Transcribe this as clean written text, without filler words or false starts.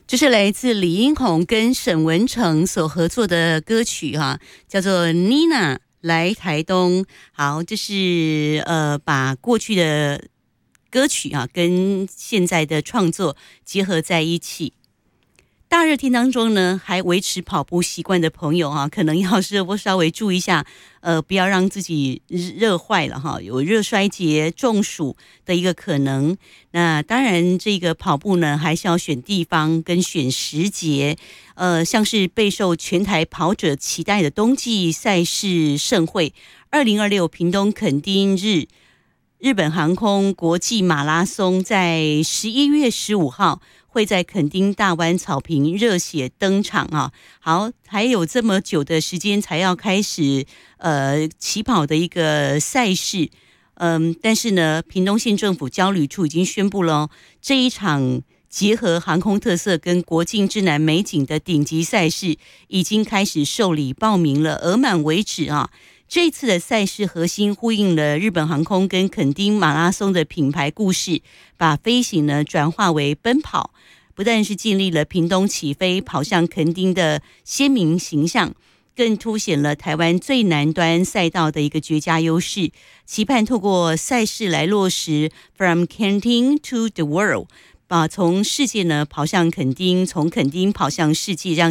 这是来自李英宏跟沈文程所合作的歌曲叫做 Nina 来台东。好，这是把过去的歌曲跟现在的创作结合在一起。大热天当中呢，还维持跑步习惯的朋友可能要稍微注意一下，不要让自己热坏了有热衰竭、中暑的一个可能。那当然，这个跑步呢，还是要选地方跟选时节，像是备受全台跑者期待的冬季赛事盛会2026屏东垦丁日本航空国际马拉松在11月15号会在垦丁大湾草坪热血登场好，还有这么久的时间才要开始起跑的一个赛事，但是呢，屏东县政府交旅处已经宣布了这一场结合航空特色跟国境之南美景的顶级赛事已经开始受理报名了，额满为止这次的赛事核心呼应了日本航空跟垦丁马拉松的品牌故事，把飞行呢转化为奔跑，不但是建立了屏东起飞跑向垦丁的鲜明形象，更凸显了台湾最南端赛道的一个绝佳优势，期盼透过赛事来落实 From Kenting to the World， 把从世界呢跑向垦丁，从垦丁跑向世界，让